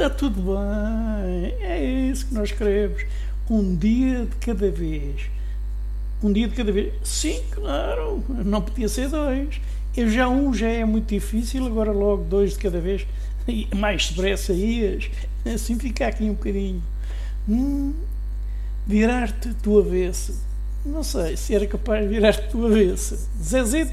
Está tudo bem, é isso que nós queremos. Um dia de cada vez. Um dia de cada vez. Sim, claro, não podia ser dois. Eu já é muito difícil, agora logo dois de cada vez. E mais depressa ias, assim fica aqui um bocadinho. Virar-te do avesso. Não sei se era capaz de virar-te do avesso. Zezito,